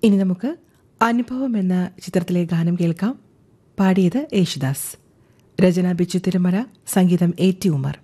ഇനി നമുക്ക് അനുഭവം എന്ന ചിത്രത്തിലെ ഗാനം കേൾക്കാം. പാടിയത് യേശുദാസ്, രചന ബിച്ചു തിരുമല, സംഗീതം A.T. ഉമർ.